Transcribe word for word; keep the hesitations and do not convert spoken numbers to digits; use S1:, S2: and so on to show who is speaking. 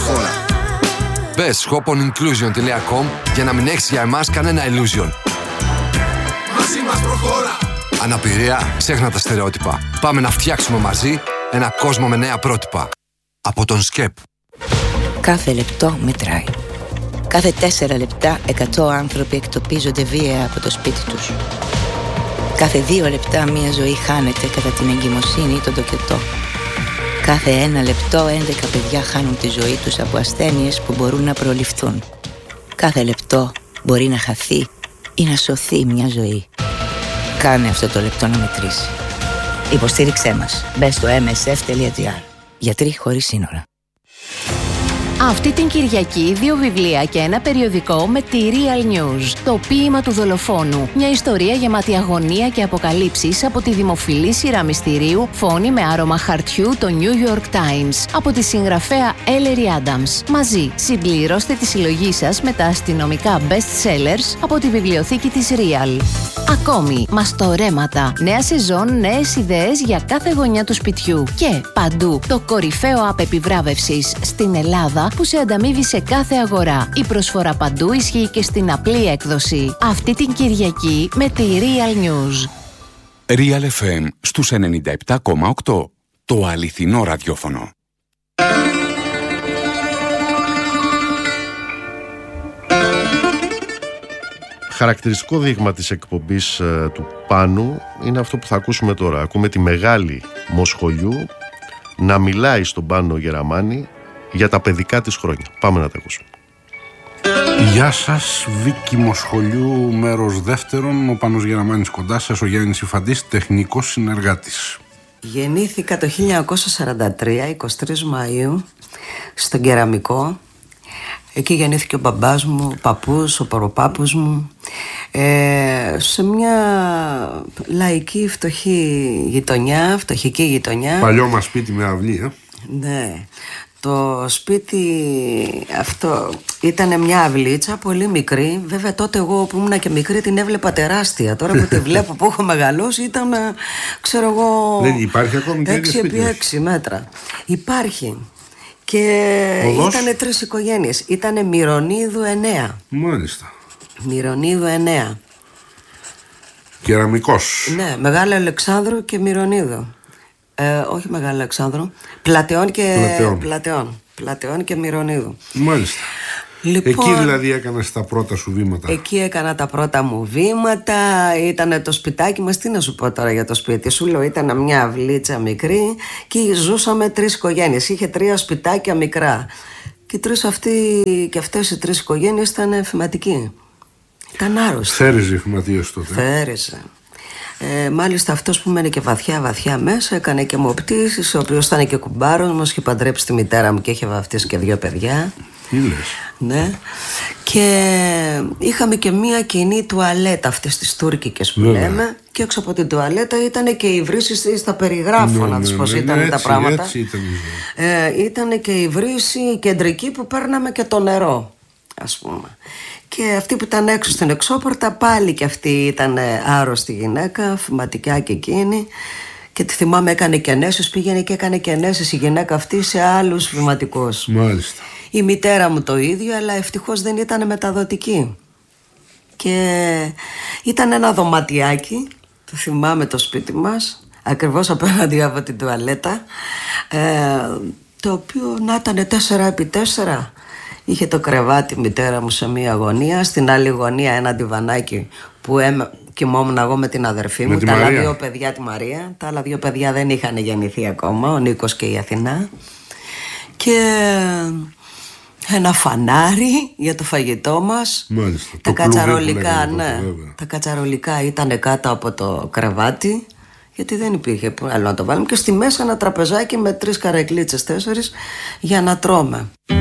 S1: χώρα.
S2: Μπες shop-on-inclusion τελεία com για να μην έχεις για εμάς κανένα illusion.
S1: Μαζί μας προχώρα.
S2: Αναπηρία, ξέχνα τα στερεότυπα. Πάμε να φτιάξουμε μαζί ένα κόσμο με νέα πρότυπα. Από τον σκεπ.
S3: Κάθε λεπτό μετράει. Κάθε τέσσερα λεπτά εκατό άνθρωποι εκτοπίζονται βία από το σπίτι τους. Κάθε δύο λεπτά μία ζωή χάνεται κατά την εγκυμοσύνη ή τον τοκετό. Κάθε ένα λεπτό έντεκα παιδιά χάνουν τη ζωή τους από ασθένειες που μπορούν να προληφθούν. Κάθε λεπτό μπορεί να χαθεί ή να σωθεί μια ζωή. Κάνε αυτό το λεπτό να μετρήσει. Υποστήριξέ μας. Μπες στο εμ ες εφ τελεία τζι άρ. Γιατροί χωρίς σύνορα.
S4: Αυτή την Κυριακή δύο βιβλία και ένα περιοδικό με τη Real News. Το ποίημα του δολοφόνου. Μια ιστορία γεμάτη αγωνία και αποκαλύψεις από τη δημοφιλή σειρά μυστηρίου Φόνη με άρωμα χαρτιού, το New York Times. Από τη συγγραφέα Ellery Adams. Μαζί συμπληρώστε τη συλλογή σας με τα αστυνομικά best sellers από τη βιβλιοθήκη της Real. Ακόμη, μαστορέματα, νέα σεζόν, νέες ιδέες για κάθε γωνιά του σπιτιού. Και παντού το κορυφαίο app επιβράβευσης στην Ελλάδα που σε ανταμείβει σε κάθε αγορά. Η προσφορά παντού ισχύει και στην απλή έκδοση. Αυτή την Κυριακή με τη Real News.
S5: Real εφ εμ στους ενενήντα επτά κόμμα οκτώ. Το αληθινό ραδιόφωνο.
S6: Χαρακτηριστικό δείγμα της εκπομπής ε, του Πάνου είναι αυτό που θα ακούσουμε τώρα. Ακούμε τη μεγάλη Μοσχολιού να μιλάει στον Πάνο Γεραμάνη για τα παιδικά της χρόνια. Πάμε να τα ακούσουμε.
S7: Γεια σας, Βίκη Μοσχολιού, μέρος δεύτερον. Ο Πάνος Γεραμάνης κοντά σας, ο Γιάννης Ιφαντής, τεχνικός συνεργάτης.
S8: Γεννήθηκα το χίλια εννιακόσια σαράντα τρία, εικοστή τρίτη Μαΐου, στον Κεραμικό. Εκεί γεννήθηκε ο μπαμπάς μου, ο παππούς, ο προπάπους μου, ε, σε μια λαϊκή φτωχή γειτονιά, φτωχική γειτονιά.
S7: Παλιό μας σπίτι με αυλή, ε.
S8: Ναι. Το σπίτι αυτό ήταν μια αυλίτσα πολύ μικρή. Βέβαια τότε εγώ που ήμουν και μικρή την έβλεπα τεράστια. Τώρα που τη βλέπω που έχω μεγαλώσει ήταν, ξέρω εγώ,
S7: δεν υπάρχει ακόμη και
S8: έξι επί έξι μέτρα. Υπάρχει. Και ήτανε τρεις οικογένειες. Ήτανε Μυρονίδου εννέα.
S7: Μάλιστα.
S8: Μυρονίδου εννέα.
S7: Κεραμικός.
S8: Ναι, Μεγάλο Αλεξάνδρου και Μυρονίδου. Ε, όχι Μεγάλο Αλεξάνδρου. Πλατεών και
S7: Πλατεών.
S8: Πλατεών. Πλατεών και Μυρονίδου.
S7: Μάλιστα.
S8: Λοιπόν,
S7: εκεί δηλαδή έκανες τα πρώτα σου βήματα.
S8: Εκεί έκανα τα πρώτα μου βήματα. Ήτανε το σπιτάκι μας. Τι να σου πω τώρα για το σπίτι σου. Λέω ήταν μια αυλίτσα μικρή και ζούσαμε τρεις οικογένειες. Είχε τρία σπιτάκια μικρά. Και, τρεις αυτοί, και αυτές οι τρεις οικογένειες ήταν εφηματικοί. Ήταν άρρωστοι.
S7: Θέριζε εφηματίες τότε.
S8: Θέριζε. Ε, μάλιστα αυτός που μένει και βαθιά βαθιά μέσα έκανε και μοπτήσεις, ο οποίος ήταν και κουμπάρος μας, είχε παντρέψει τη μητέρα μου και είχε βαφτίσει και δύο παιδιά.
S7: Τι λες?
S8: Ναι. Και είχαμε και μία κοινή τουαλέτα, αυτές τις τουρκικές που
S7: Βέβαια.
S8: λέμε. Και έξω από την τουαλέτα ήταν και οι βρύσεις, στα περιγράφω
S7: Ναι,
S8: να τους
S7: ναι,
S8: πως
S7: ναι,
S8: ήταν
S7: ναι,
S8: τα
S7: έτσι,
S8: πράγματα.
S7: έτσι ήταν.
S8: Ε, ήταν και η βρύση κεντρική που παίρναμε και το νερό, ας πούμε. Και αυτή που ήταν έξω στην εξώπορτα πάλι και αυτή ήταν άρρωστη γυναίκα, φυματικά και εκείνη. Και τη θυμάμαι έκανε και ενέσεις, πήγαινε και έκανε και ενέσεις η γυναίκα αυτή σε άλλους φυματικούς.
S7: Μάλιστα.
S8: Η μητέρα μου το ίδιο, αλλά ευτυχώς δεν ήταν μεταδοτική. Και ήταν ένα δωματιάκι, το θυμάμαι το σπίτι μας, ακριβώς απέναντι από την τουαλέτα, ε, το οποίο να ήταν τέσσερα επί τέσσερα. Είχε το κρεβάτι η μητέρα μου σε μία γωνία, στην άλλη γωνία ένα ντιβανάκι που έμ... κοιμόμουν εγώ με την αδερφή μου. Τα άλλα δύο παιδιά, τη Μαρία, τα άλλα δύο παιδιά δεν είχαν γεννηθεί ακόμα, ο Νίκος και η Αθηνά. Και ένα φανάρι για το φαγητό μας.
S7: Μάλιστα.
S8: Τα
S7: το
S8: κατσαρολικά, ναι.
S7: τότε,
S8: τα κατσαρολικά ήταν κάτω από το κρεβάτι, γιατί δεν υπήρχε άλλο να το βάλουμε. Και στη μέσα ένα τραπεζάκι με τρεις καρεκλίτσες, τέσσερις, για να τρώμε.